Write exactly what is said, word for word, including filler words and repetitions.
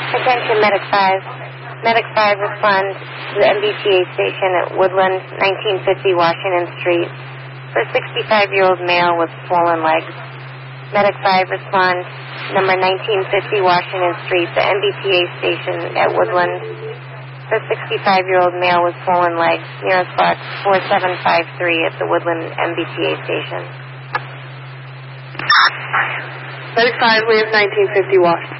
Attention, Medic five. Medic five, respond to the M B T A station at Woodland, nineteen fifty Washington Street, for a sixty-five-year-old male with swollen legs. Medic five, respond number nineteen fifty Washington Street, the M B T A station at Woodland, for a sixty-five-year-old male with swollen legs, nearest box four seven five three at the Woodland M B T A station. Medic five, we have nineteen fifty Washington.